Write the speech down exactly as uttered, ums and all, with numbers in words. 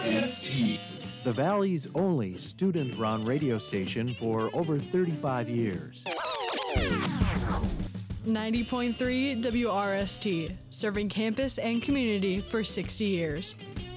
S T, the Valley's only student-run radio station for over thirty-five years. ninety point three W R S T, serving campus and community for sixty years.